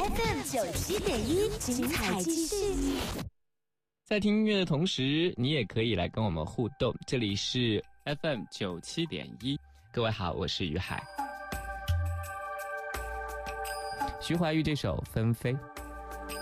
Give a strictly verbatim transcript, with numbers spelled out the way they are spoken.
F M 九七点一，精彩继续。 在听音乐的同时，你也可以来跟我们互动。这里是 F M 九七点一， 各位好，我是于海。徐怀钰这首《纷飞》。